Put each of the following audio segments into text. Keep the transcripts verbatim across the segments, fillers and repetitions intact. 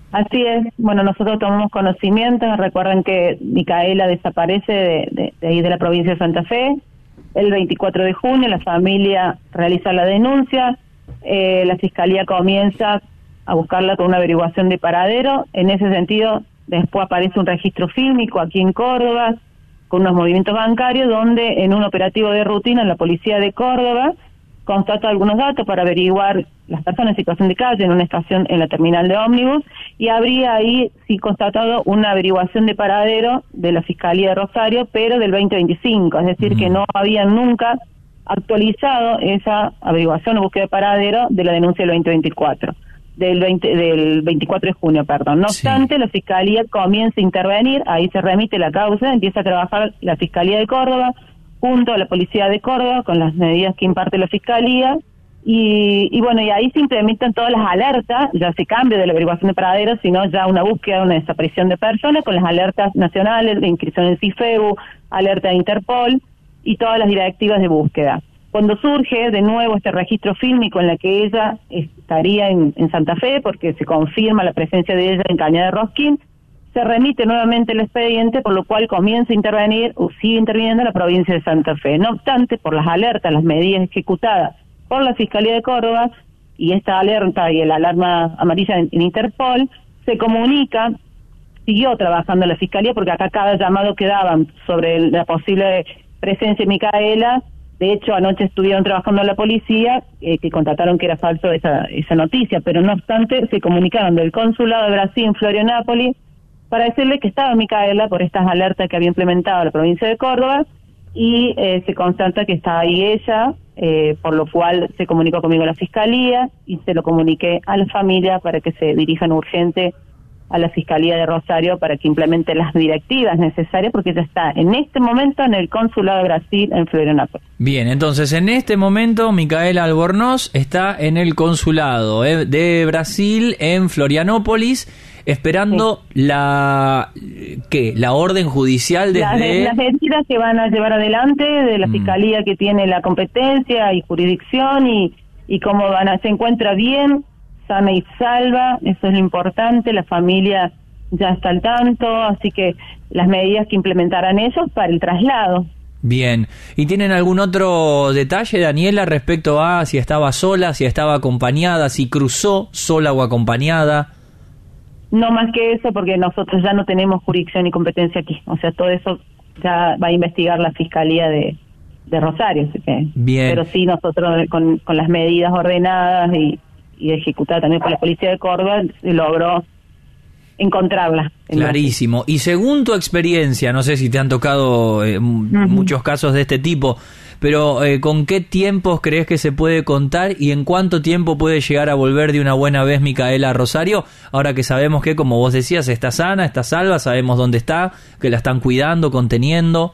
Así es. Bueno, nosotros tomamos conocimiento. Recuerden que Micaela desaparece de, de, de ahí de la provincia de Santa Fe. El veinticuatro de junio la familia realiza la denuncia. Eh, la Fiscalía comienza a buscarla con una averiguación de paradero. En ese sentido, después aparece un registro fílmico aquí en Córdoba, con unos movimientos bancarios, donde en un operativo de rutina la policía de Córdoba constata algunos datos para averiguar las personas en situación de calle en una estación en la terminal de ómnibus, y habría ahí sí constatado una averiguación de paradero de la Fiscalía de Rosario, pero del veinte veinticinco, es decir, mm. que no habían nunca actualizado esa averiguación o búsqueda de paradero de la denuncia del veinte veinticuatro, del veinte, del veinticuatro de junio, perdón. No sí. obstante, la Fiscalía comienza a intervenir, ahí se remite la causa, empieza a trabajar la Fiscalía de Córdoba junto a la Policía de Córdoba con las medidas que imparte la Fiscalía, y, y bueno, y ahí se implementan todas las alertas, ya se cambia de la averiguación de paraderos, sino ya una búsqueda, una desaparición de personas, con las alertas nacionales de inscripción en CIFEBU, alerta de Interpol y todas las directivas de búsqueda. Cuando surge de nuevo este registro fílmico en la que ella estaría en, en Santa Fe, porque se confirma la presencia de ella en Cañada de Rosquín, se remite nuevamente el expediente, por lo cual comienza a intervenir, o sigue interviniendo la provincia de Santa Fe. No obstante, por las alertas, las medidas ejecutadas por la Fiscalía de Córdoba, y esta alerta y la alarma amarilla en, en Interpol, se comunica, siguió trabajando la Fiscalía, porque acá cada llamado que daban sobre la posible presencia de Micaela, de hecho anoche estuvieron trabajando la policía, eh, que constataron que era falso esa, esa noticia, pero no obstante se comunicaron del Consulado de Brasil en Florianópolis para decirle que estaba Micaela por estas alertas que había implementado la provincia de Córdoba, y eh, se constata que está ahí ella, eh, por lo cual se comunicó conmigo la Fiscalía y se lo comuniqué a la familia para que se dirijan urgente a la Fiscalía de Rosario para que implemente las directivas necesarias, porque ella está en este momento en el Consulado de Brasil en Florianópolis. Bien, entonces en este momento Micaela Albornoz está en el Consulado eh, de Brasil en Florianópolis, esperando sí. la ¿qué? La orden judicial desde... Las, las medidas que van a llevar adelante de la mm. Fiscalía, que tiene la competencia y jurisdicción, y, y cómo van a, se encuentra bien, sana y salva, eso es lo importante. La familia ya está al tanto, así que las medidas que implementarán ellos para el traslado. Bien, ¿y tienen algún otro detalle, Daniela, respecto a si estaba sola, si estaba acompañada, si cruzó sola o acompañada? No más que eso, porque nosotros ya no tenemos jurisdicción y competencia aquí, o sea, todo eso ya va a investigar la Fiscalía de, de Rosario, así que, bien. Pero sí, nosotros con, con las medidas ordenadas y y ejecutada también por la Policía de Córdoba, se logró encontrarla. Clarísimo. Y según tu experiencia, no sé si te han tocado eh, uh-huh. muchos casos de este tipo, pero eh, ¿con qué tiempos crees que se puede contar y en cuánto tiempo puede llegar a volver de una buena vez Micaela a Rosario? Ahora que sabemos que, como vos decías, está sana, está salva, sabemos dónde está, que la están cuidando, conteniendo.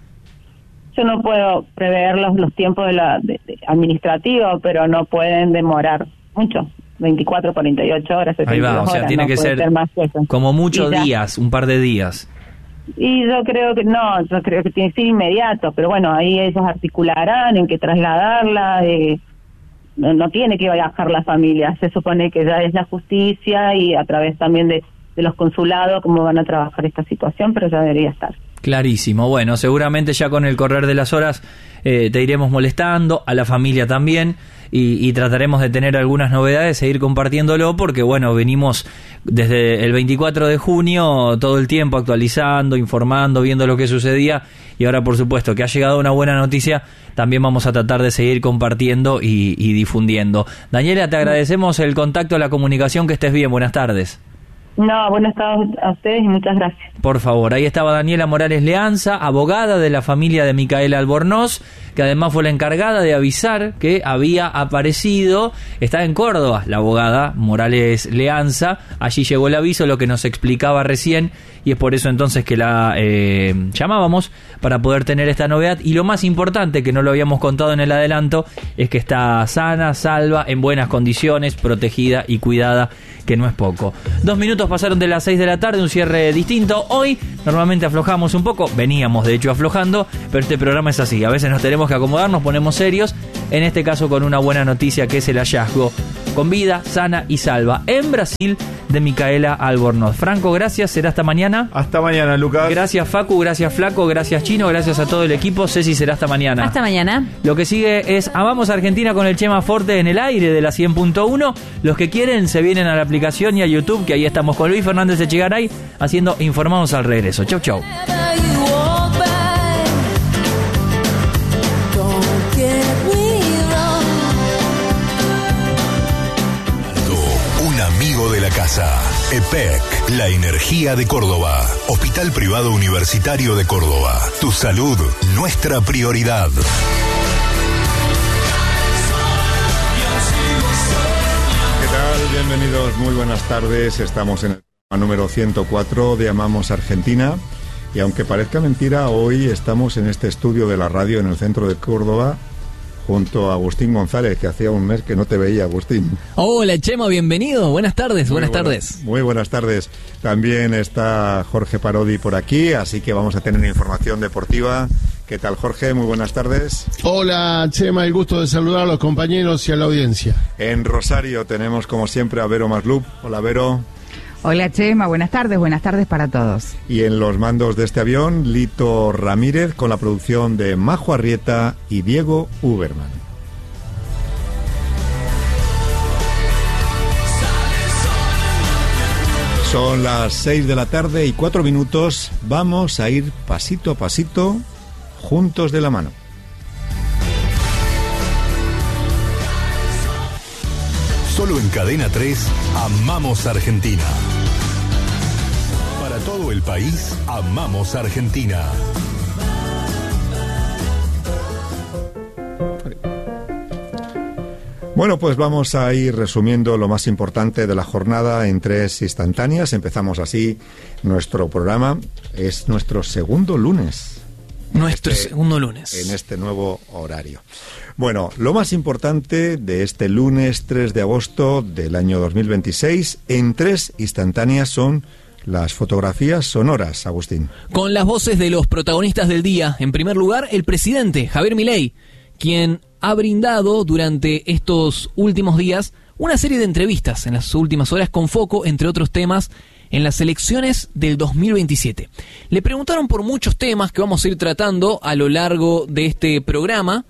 Yo no puedo prever los, los tiempos de la de, de administrativos, pero no pueden demorar mucho, veinticuatro, cuarenta y ocho horas, Ahí va, o sea, horas, tiene no que ser, ser más como muchos días, un par de días. Y yo creo que no, yo creo que tiene que ser inmediato, pero bueno, ahí ellos articularán en qué trasladarla, eh, no, no tiene que viajar la familia, se supone que ya es la justicia y a través también de, de los consulados cómo van a trabajar esta situación, pero ya debería estar. Clarísimo. Bueno, seguramente ya con el correr de las horas eh, te iremos molestando, a la familia también, y, y trataremos de tener algunas novedades, seguir compartiéndolo, porque bueno, venimos desde el veinticuatro de junio todo el tiempo actualizando, informando, viendo lo que sucedía, y ahora por supuesto que ha llegado una buena noticia, también vamos a tratar de seguir compartiendo y, y difundiendo. Daniela, te agradecemos el contacto, la comunicación, que estés bien, buenas tardes. No, buenas tardes a ustedes y muchas gracias. Por favor, ahí estaba Daniela Morales Leanza, abogada de la familia de Micaela Albornoz, que además fue la encargada de avisar que había aparecido. Está en Córdoba la abogada Morales Leanza, allí llegó el aviso, lo que nos explicaba recién, y es por eso entonces que la eh, llamábamos para poder tener esta novedad. Y lo más importante, que no lo habíamos contado en el adelanto, es que está sana, salva, en buenas condiciones, protegida y cuidada, que no es poco. Dos minutos pasaron de las seis de la tarde, un cierre distinto. Hoy normalmente aflojamos un poco, veníamos de hecho aflojando, pero este programa es así, a veces nos tenemos que acomodar, nos ponemos serios, en este caso con una buena noticia, que es el hallazgo con vida, sana y salva en Brasil de Micaela Albornoz. Franco, gracias, será hasta mañana. Hasta mañana, Lucas. Gracias, Facu, gracias, Flaco, gracias, Chino, gracias a todo el equipo. Ceci, será hasta mañana. Hasta mañana. Lo que sigue es Amamos Argentina con el Chema Forte en el aire de la cien punto uno. Los que quieren se vienen a la aplicación y a YouTube, que ahí estamos con Luis Fernández Echegaray haciendo Informados al regreso. Chau, chau. Un amigo de la casa. E P E C, la energía de Córdoba. Hospital Privado Universitario de Córdoba. Tu salud, nuestra prioridad. ¿Qué tal? Bienvenidos, muy buenas tardes. Estamos en el programa número ciento cuatro de Amamos Argentina. Y aunque parezca mentira, hoy estamos en este estudio de la radio en el centro de Córdoba, junto a Agustín González, que hacía un mes que no te veía, Agustín. Hola, Chema, bienvenido. Buenas tardes, muy buenas, buenas tardes. Muy buenas tardes. También está Jorge Parodi por aquí, así que vamos a tener información deportiva. ¿Qué tal, Jorge? Muy buenas tardes. Hola, Chema, el gusto de saludar a los compañeros y a la audiencia. En Rosario tenemos, como siempre, a Vero Maslup. Hola, Vero. Hola, Chema, buenas tardes, buenas tardes para todos. Y en los mandos de este avión, Lito Ramírez, con la producción de Majo Arrieta y Diego Uberman. Son las seis de la tarde y cuatro minutos. Vamos a ir pasito a pasito, juntos de la mano. Solo en Cadena tres, Amamos Argentina. Para todo el país, Amamos Argentina. Bueno, pues vamos a ir resumiendo lo más importante de la jornada en tres instantáneas. Empezamos así nuestro programa. Es nuestro segundo lunes. Nuestro este, segundo lunes. En este nuevo horario. Bueno, lo más importante de este lunes tres de agosto del año dos mil veintiséis en tres instantáneas son las fotografías sonoras, Agustín. Con las voces de los protagonistas del día. En primer lugar, el presidente, Javier Milei, quien ha brindado durante estos últimos días una serie de entrevistas en las últimas horas con foco, entre otros temas, en las elecciones del dos mil veintisiete. Le preguntaron por muchos temas que vamos a ir tratando a lo largo de este programa,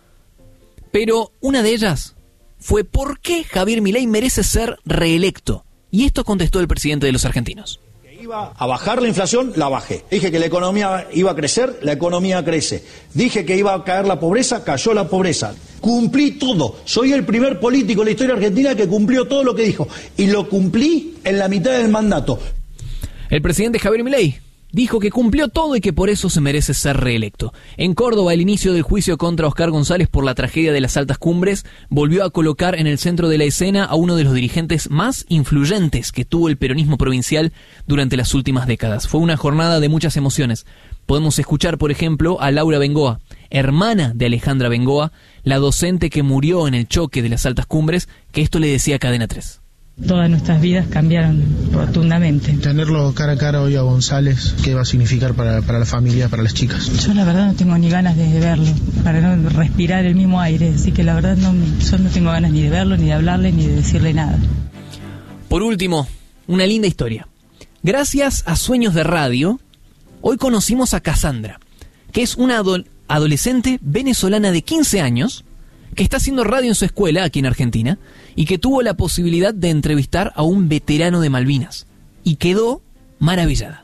pero una de ellas fue ¿por qué Javier Milei merece ser reelecto? Y esto contestó el presidente de los argentinos. Iba a bajar la inflación, la bajé. Dije que la economía iba a crecer, la economía crece. Dije que iba a caer la pobreza, cayó la pobreza. Cumplí todo. Soy el primer político en la historia argentina que cumplió todo lo que dijo. Y lo cumplí en la mitad del mandato. El presidente Javier Milei dijo que cumplió todo y que por eso se merece ser reelecto. En Córdoba, el inicio del juicio contra Oscar González por la tragedia de las Altas Cumbres volvió a colocar en el centro de la escena a uno de los dirigentes más influyentes que tuvo el peronismo provincial durante las últimas décadas. Fue una jornada de muchas emociones. Podemos escuchar, por ejemplo, a Laura Bengoa, hermana de Alejandra Bengoa, la docente que murió en el choque de las Altas Cumbres, que esto le decía a Cadena tres. Todas nuestras vidas cambiaron rotundamente. Tenerlo cara a cara hoy a González, ¿qué va a significar para, para la familia, para las chicas? Yo la verdad no tengo ni ganas de verlo, para no respirar el mismo aire, así que la verdad no, yo no tengo ganas ni de verlo, ni de hablarle, ni de decirle nada. Por último, una linda historia. Gracias a Sueños de Radio, hoy conocimos a Cassandra, que es una ado- adolescente venezolana de quince años, que está haciendo radio en su escuela aquí en Argentina y que tuvo la posibilidad de entrevistar a un veterano de Malvinas y quedó maravillada.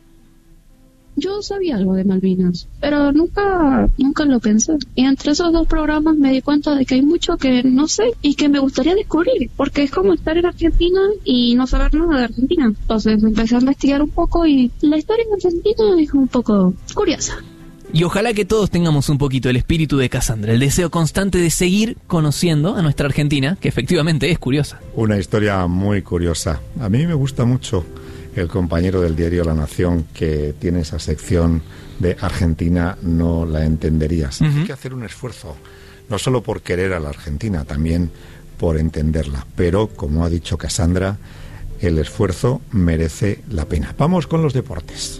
Yo sabía algo de Malvinas, pero nunca nunca lo pensé. Y entre esos dos programas me di cuenta de que hay mucho que no sé y que me gustaría descubrir, porque es como estar en Argentina y no saber nada de Argentina. Entonces empecé a investigar un poco y la historia en Argentina es un poco curiosa. Y ojalá que todos tengamos un poquito el espíritu de Cassandra, el deseo constante de seguir conociendo a nuestra Argentina, que efectivamente es curiosa. Una historia muy curiosa. A mí me gusta mucho el compañero del diario La Nación que tiene esa sección de Argentina no la entenderías. Uh-huh. Hay que hacer un esfuerzo, no solo por querer a la Argentina, también por entenderla. Pero, como ha dicho Cassandra, el esfuerzo merece la pena. Vamos con los deportes.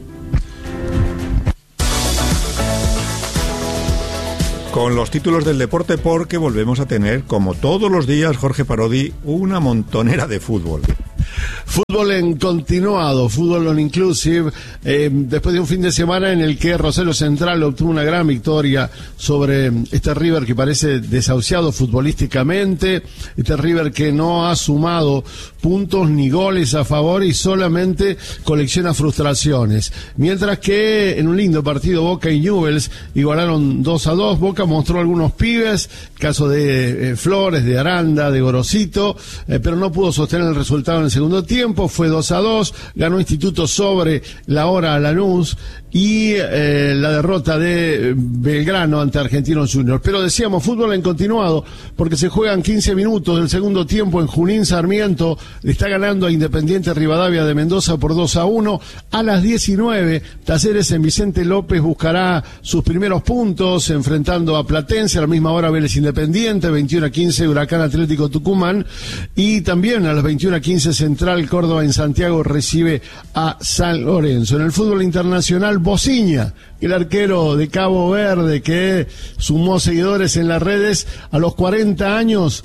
Con los títulos del deporte, porque volvemos a tener, como todos los días, Jorge Parodi, una montonera de fútbol. Fútbol en continuado, fútbol on inclusive, eh, después de un fin de semana en el que Rosario Central obtuvo una gran victoria sobre este River que parece desahuciado futbolísticamente, este River que no ha sumado puntos ni goles a favor y solamente colecciona frustraciones. Mientras que en un lindo partido Boca y Newell's igualaron dos a dos, Boca mostró algunos pibes, caso de eh, Flores, de Aranda, de Gorosito, eh, pero no pudo sostener el resultado en el segundo tiempo, fue dos a dos, ganó Instituto sobre la hora Lanús y eh, la derrota de Belgrano ante Argentinos Juniors. Pero decíamos, fútbol en continuado, porque se juegan quince minutos del segundo tiempo en Junín. Sarmiento le está ganando a Independiente Rivadavia de Mendoza por dos a uno. A las diecinueve, Talleres en Vicente López buscará sus primeros puntos enfrentando a Platense. A la misma hora Vélez Independiente, veintiuno a quince Huracán Atlético Tucumán, y también a las veintiuno a quince Central Córdoba en Santiago recibe a San Lorenzo. En el fútbol internacional, Bociña, el arquero de Cabo Verde que sumó seguidores en las redes a los cuarenta años,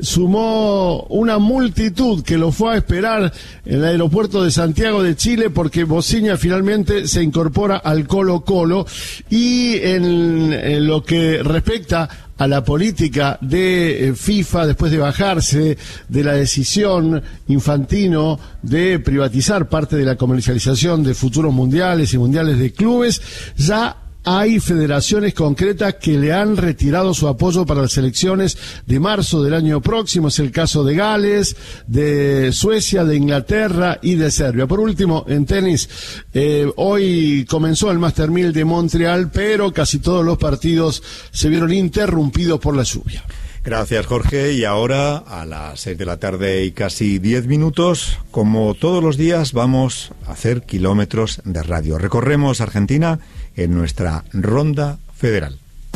sumó una multitud que lo fue a esperar en el aeropuerto de Santiago de Chile, porque Bociña finalmente se incorpora al Colo-Colo. Y en, en lo que respecta a la política de eh, FIFA, después de bajarse de la decisión Infantino de privatizar parte de la comercialización de futuros mundiales y mundiales de clubes, ya hay federaciones concretas que le han retirado su apoyo para las elecciones de marzo del año próximo. Es el caso de Gales, de Suecia, de Inglaterra y de Serbia. Por último, en tenis, eh, hoy comenzó el Master mil de Montreal, pero casi todos los partidos se vieron interrumpidos por la lluvia. Gracias, Jorge. Y ahora, a las seis de la tarde y casi diez minutos, como todos los días, vamos a hacer kilómetros de radio. Recorremos Argentina en nuestra ronda federal.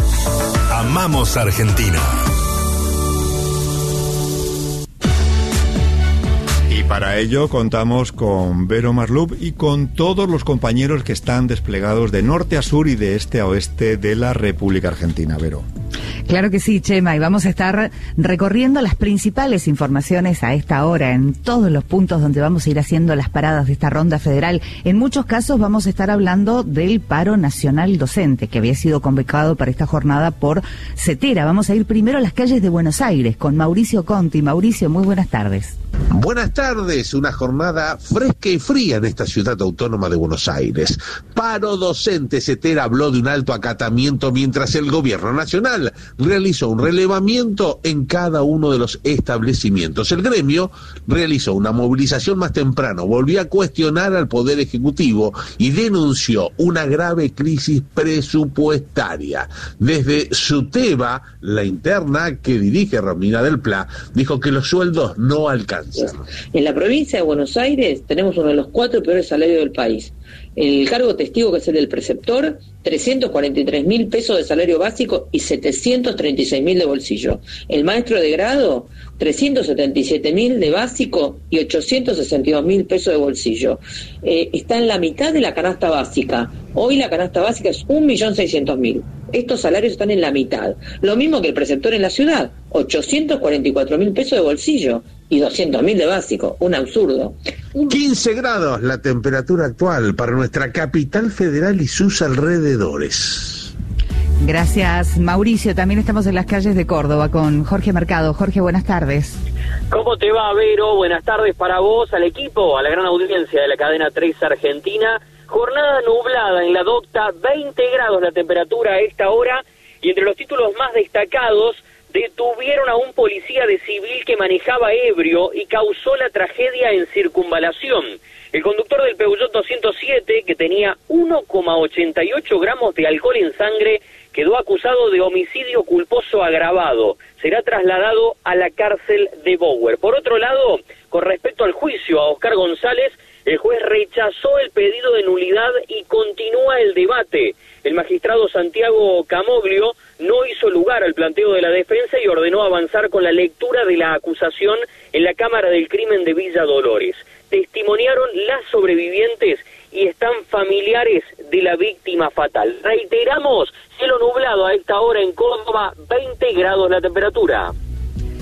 Amamos Argentina. Y para ello contamos con Vero Marlup y con todos los compañeros que están desplegados de norte a sur y de este a oeste de la República Argentina. Vero. Claro que sí, Chema, y vamos a estar recorriendo las principales informaciones a esta hora en todos los puntos donde vamos a ir haciendo las paradas de esta ronda federal. En muchos casos vamos a estar hablando del paro nacional docente que había sido convocado para esta jornada por CETERA. Vamos a ir primero a las calles de Buenos Aires con Mauricio Conti. Mauricio, muy buenas tardes. Buenas tardes, una jornada fresca y fría en esta ciudad autónoma de Buenos Aires. Paro docente. CETERA habló de un alto acatamiento mientras el gobierno nacional realizó un relevamiento en cada uno de los establecimientos. El gremio realizó una movilización más temprano, volvió a cuestionar al Poder Ejecutivo y denunció una grave crisis presupuestaria. Desde SUTEBA, la interna que dirige Romina del Pla, dijo que los sueldos no alcanzan. En la provincia de Buenos Aires tenemos uno de los cuatro peores salarios del país. El cargo testigo, que es el del preceptor, trescientos cuarenta y tres mil pesos de salario básico y setecientos treinta y seis mil de bolsillo. El maestro de grado, trescientos setenta y siete mil de básico y ochocientos sesenta y dos mil pesos de bolsillo. Eh, está en la mitad de la canasta básica. Hoy la canasta básica es un millón seiscientos mil. Estos salarios están en la mitad. Lo mismo que el preceptor en la ciudad, ochocientos cuarenta y cuatro mil pesos de bolsillo y doscientos mil de básico. Un absurdo. quince grados la temperatura actual para nuestra capital federal y sus alrededores. Gracias, Mauricio. También estamos en las calles de Córdoba con Jorge Mercado. Jorge, buenas tardes. ¿Cómo te va, Vero? Buenas tardes para vos, al equipo, a la gran audiencia de la cadena tres Argentina. Jornada nublada en la Docta, veinte grados la temperatura a esta hora, y entre los títulos más destacados, detuvieron a un policía de civil que manejaba ebrio y causó la tragedia en Circunvalación. El conductor del Peugeot doscientos siete, que tenía uno coma ochenta y ocho gramos de alcohol en sangre, quedó acusado de homicidio culposo agravado. Será trasladado a la cárcel de Bower. Por otro lado, con respecto al juicio a Oscar González, el juez rechazó el pedido de nulidad y continúa el debate. El magistrado Santiago Camoglio no hizo lugar al planteo de la defensa y ordenó avanzar con la lectura de la acusación en la Cámara del Crimen de Villa Dolores. Testimoniaron las sobrevivientes y están familiares de la víctima fatal. Reiteramos, cielo nublado a esta hora en Córdoba, veinte grados la temperatura.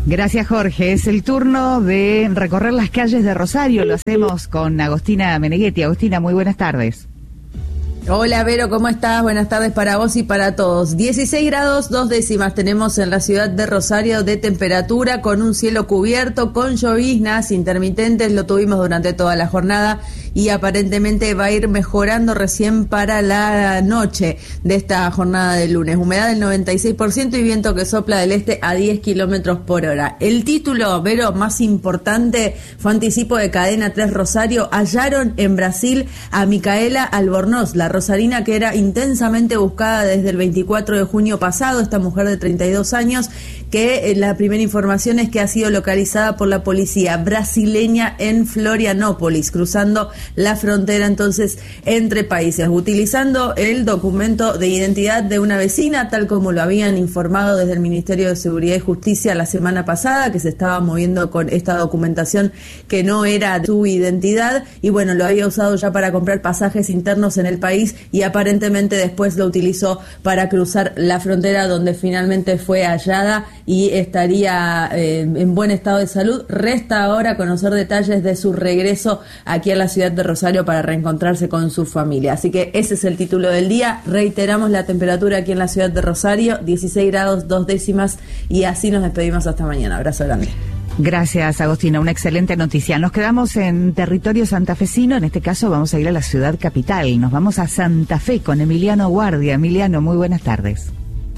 Gracias, Jorge. Es el turno de recorrer las calles de Rosario. Lo hacemos con Agostina Meneghetti. Agostina, muy buenas tardes. Hola, Vero, ¿cómo estás? Buenas tardes para vos y para todos. dieciséis grados, dos décimas tenemos en la ciudad de Rosario de temperatura, con un cielo cubierto, con lloviznas intermitentes, lo tuvimos durante toda la jornada y aparentemente va a ir mejorando recién para la noche de esta jornada de lunes. Humedad del noventa y seis por ciento y viento que sopla del este a diez kilómetros por hora. El título, Vero, más importante fue anticipo de Cadena tres Rosario. Hallaron en Brasil a Micaela Albornoz, la rosarina que era intensamente buscada desde el veinticuatro de junio pasado, esta mujer de treinta y dos años, que eh, la primera información es que ha sido localizada por la policía brasileña en Florianópolis, cruzando la frontera entonces entre países, utilizando el documento de identidad de una vecina, tal como lo habían informado desde el Ministerio de Seguridad y Justicia la semana pasada, que se estaba moviendo con esta documentación que no era su identidad, y bueno, lo había usado ya para comprar pasajes internos en el país y aparentemente después lo utilizó para cruzar la frontera, donde finalmente fue hallada y estaría eh, en buen estado de salud. Resta ahora conocer detalles de su regreso aquí a la ciudad de Rosario para reencontrarse con su familia. Así que ese es el título del día. Reiteramos la temperatura aquí en la ciudad de Rosario, dieciséis grados, dos décimas, y así nos despedimos hasta mañana. Abrazo grande. Gracias, Agostina. Una excelente noticia. Nos quedamos en territorio santafesino. En este caso vamos a ir a la ciudad capital. Nos vamos a Santa Fe con Emiliano Guardia. Emiliano, muy buenas tardes.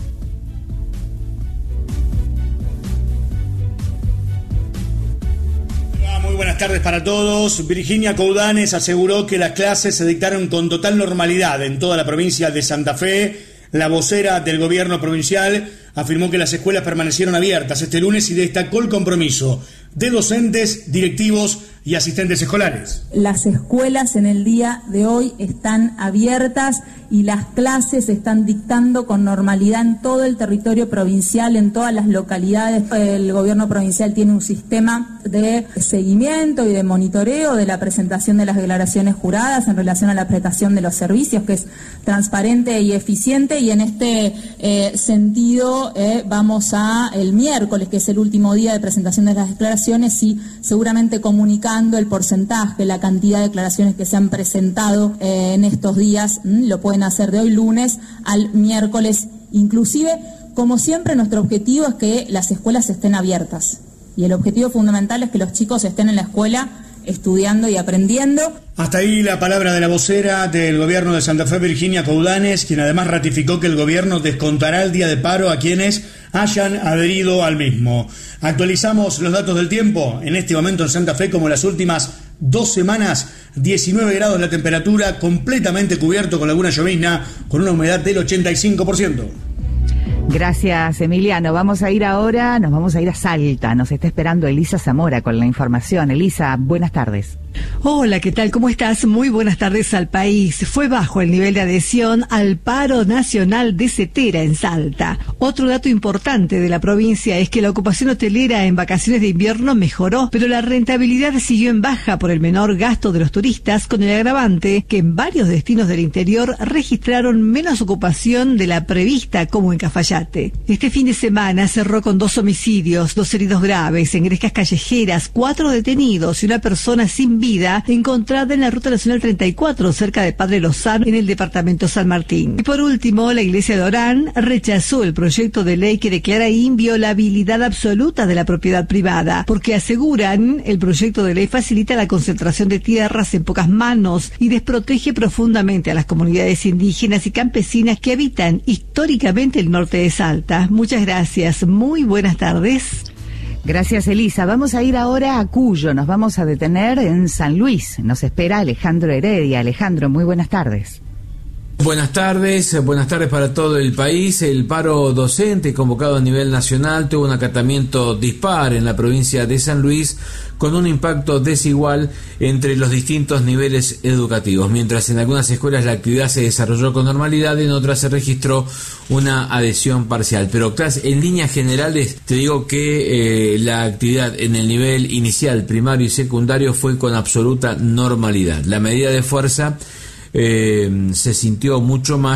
Muy buenas tardes para todos. Virginia Coudanes aseguró que las clases se dictaron con total normalidad en toda la provincia de Santa Fe. La vocera del gobierno provincial afirmó que las escuelas permanecieron abiertas este lunes y destacó el compromiso de docentes, directivos y asistentes escolares. Las escuelas en el día de hoy están abiertas y las clases se están dictando con normalidad en todo el territorio provincial, en todas las localidades. El gobierno provincial tiene un sistema de seguimiento y de monitoreo de la presentación de las declaraciones juradas en relación a la prestación de los servicios, que es transparente y eficiente, y en este eh, sentido eh, vamos a el miércoles, que es el último día de presentación de las declaraciones, y seguramente comunicando el porcentaje, la cantidad de declaraciones que se han presentado eh, en estos días. Mmm, lo pueden hacer de hoy lunes al miércoles inclusive. Como siempre, nuestro objetivo es que las escuelas estén abiertas, y el objetivo fundamental es que los chicos estén en la escuela estudiando y aprendiendo. Hasta ahí la palabra de la vocera del gobierno de Santa Fe, Virginia Coudanes, quien además ratificó que el gobierno descontará el día de paro a quienes hayan adherido al mismo. Actualizamos los datos del tiempo. En este momento en Santa Fe, como las últimas dos semanas, diecinueve grados la temperatura, completamente cubierto con alguna llovizna, con una humedad del ochenta y cinco por ciento. Gracias, Emiliano. Vamos a ir ahora, nos vamos a ir a Salta. Nos está esperando Elisa Zamora con la información. Elisa, buenas tardes. Hola, ¿qué tal? ¿Cómo estás? Muy buenas tardes al país. Fue bajo el nivel de adhesión al paro nacional de Cetera en Salta. Otro dato importante de la provincia es que la ocupación hotelera en vacaciones de invierno mejoró, pero la rentabilidad siguió en baja por el menor gasto de los turistas, con el agravante que en varios destinos del interior registraron menos ocupación de la prevista, como en Cafayate. Este fin de semana cerró con dos homicidios, dos heridos graves, engrescas callejeras, cuatro detenidos y una persona sin vida encontrada en la Ruta Nacional treinta y cuatro, cerca de Padre Lozano, en el departamento San Martín. Y por último, la Iglesia de Orán rechazó el proyecto de ley que declara inviolabilidad absoluta de la propiedad privada, porque aseguran el proyecto de ley facilita la concentración de tierras en pocas manos y desprotege profundamente a las comunidades indígenas y campesinas que habitan históricamente el norte de Salta. Muchas gracias. Muy buenas tardes. Gracias, Elisa. Vamos a ir ahora a Cuyo. Nos vamos a detener en San Luis. Nos espera Alejandro Heredia. Alejandro, muy buenas tardes. Buenas tardes, buenas tardes para todo el país. El paro docente convocado a nivel nacional tuvo un acatamiento dispar en la provincia de San Luis, con un impacto desigual entre los distintos niveles educativos. Mientras en algunas escuelas la actividad se desarrolló con normalidad, en otras se registró una adhesión parcial. Pero en líneas generales te digo que eh, la actividad en el nivel inicial, primario y secundario fue con absoluta normalidad. La medida de fuerza Eh, se sintió mucho más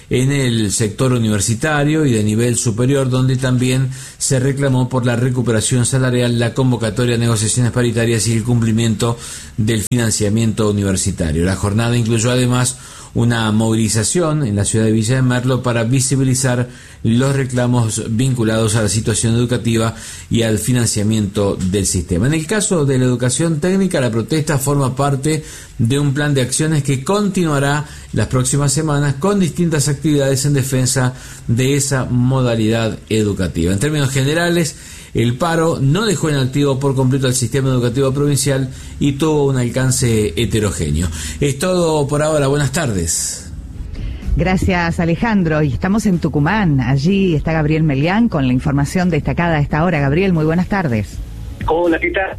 en el sector universitario y de nivel superior, donde también se reclamó por la recuperación salarial, la convocatoria a negociaciones paritarias y el cumplimiento del financiamiento universitario. La jornada incluyó además una movilización en la ciudad de Villa de Merlo para visibilizar los reclamos vinculados a la situación educativa y al financiamiento del sistema. En el caso de la educación técnica, la protesta forma parte de un plan de acciones que continuará las próximas semanas con distintas actividades en defensa de esa modalidad educativa. En términos generales, el paro no dejó inactivo por completo al sistema educativo provincial y tuvo un alcance heterogéneo. Es todo por ahora. Buenas tardes. Gracias, Alejandro. Y estamos en Tucumán. Allí está Gabriel Melián con la información destacada a esta hora. Gabriel, muy buenas tardes. Hola, ¿qué tal?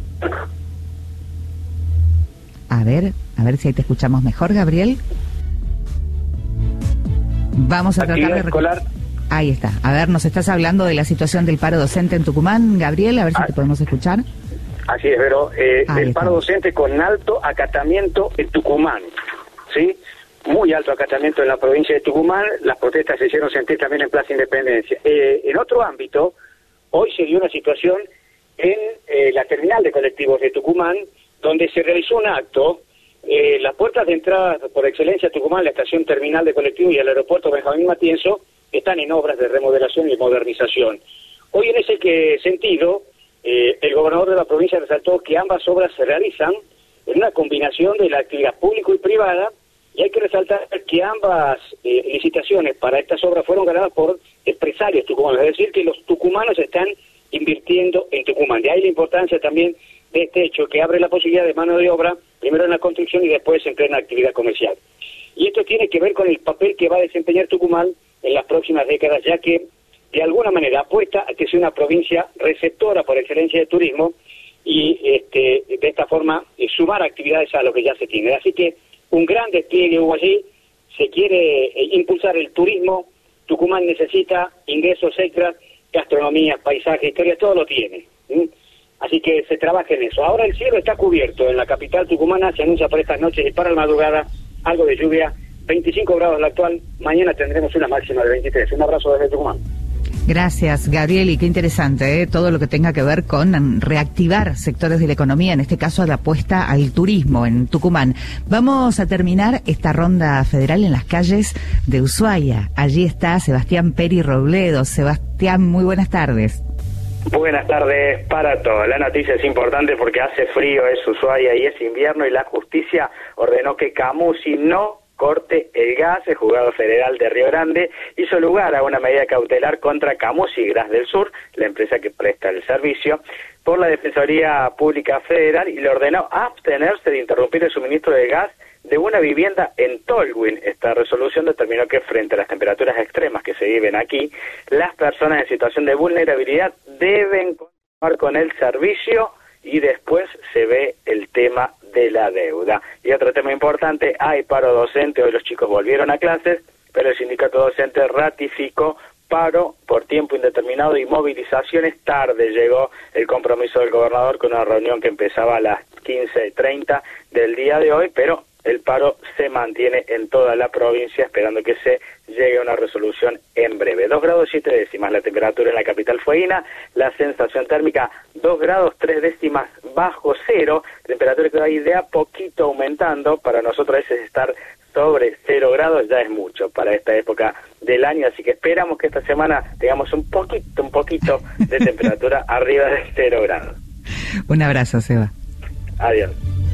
A ver, a ver si ahí te escuchamos mejor, Gabriel. Vamos a tratar de... escolar. Ahí está. A ver, nos estás hablando de la situación del paro docente en Tucumán, Gabriel, a ver si ah, te podemos escuchar. Así es, Vero. Eh, el paro docente con alto acatamiento en Tucumán, ¿sí? Muy alto acatamiento en la provincia de Tucumán. Las protestas se hicieron sentir también en Plaza Independencia. Eh, en otro ámbito, hoy se dio una situación en eh, la terminal de colectivos de Tucumán, donde se realizó un acto. Eh, las puertas de entrada por excelencia a Tucumán, la estación terminal de colectivos y el aeropuerto Benjamín Matienzo, están en obras de remodelación y modernización. Hoy en ese que sentido, eh, el gobernador de la provincia resaltó que ambas obras se realizan en una combinación de la actividad pública y privada, y hay que resaltar que ambas eh, licitaciones para estas obras fueron ganadas por empresarios tucumanos, es decir, que los tucumanos están invirtiendo en Tucumán. De ahí la importancia también de este hecho, que abre la posibilidad de mano de obra, primero en la construcción y después en plena actividad comercial. Y esto tiene que ver con el papel que va a desempeñar Tucumán en las próximas décadas, ya que de alguna manera apuesta a que sea una provincia receptora por excelencia de turismo y este, de esta forma eh, sumar actividades a lo que ya se tiene. Así que un gran despliegue hubo allí, se quiere eh, impulsar el turismo, Tucumán necesita ingresos extras, gastronomía, paisaje, historia, todo lo tiene. ¿sí? Así que se trabaja en eso. Ahora el cielo está cubierto en la capital tucumana, se anuncia para estas noches y para la madrugada algo de lluvia. veinticinco grados la actual, mañana tendremos una máxima de veintitrés. Un abrazo desde Tucumán. Gracias, Gabriel, y qué interesante, ¿eh? Todo lo que tenga que ver con reactivar sectores de la economía, en este caso la apuesta al turismo en Tucumán. Vamos a terminar esta ronda federal en las calles de Ushuaia. Allí está Sebastián Peri Robledo. Sebastián, muy buenas tardes. Buenas tardes para todos. La noticia es importante porque hace frío, es Ushuaia y es invierno, y la justicia ordenó que Camusi no corte el gas. El juzgado federal de Río Grande hizo lugar a una medida cautelar contra Camusi Gas del Sur, la empresa que presta el servicio, por la Defensoría Pública Federal, y le ordenó abstenerse de interrumpir el suministro de gas de una vivienda en Tolwyn. Esta resolución determinó que frente a las temperaturas extremas que se viven aquí, las personas en situación de vulnerabilidad deben continuar con el servicio, y después se ve el tema de la deuda. Y otro tema importante, hay paro docente, hoy los chicos volvieron a clases, pero el sindicato docente ratificó paro por tiempo indeterminado y movilizaciones. Tarde llegó el compromiso del gobernador con una reunión que empezaba a las quince treinta del día de hoy, pero el paro se mantiene en toda la provincia, esperando que se llegue a una resolución en breve. dos grados siete décimas la temperatura en la capital fueguina, la sensación térmica dos grados tres décimas bajo cero, temperatura que va a ir de a poquito aumentando. Para nosotros a veces estar sobre cero grados ya es mucho para esta época del año, así que esperamos que esta semana tengamos un poquito, un poquito de temperatura arriba de cero grados. Un abrazo, Seba. Adiós.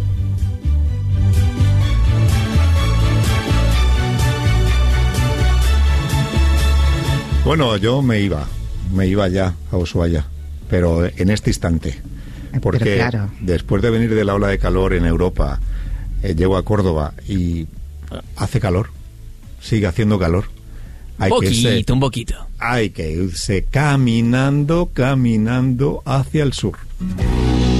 Bueno, yo me iba, me iba ya a Ushuaia, pero en este instante, porque claro, después de venir de la ola de calor en Europa, eh, llego a Córdoba y hace calor, sigue haciendo calor. Hay poquito, que irse, un poquito. Hay que irse caminando, caminando hacia el sur.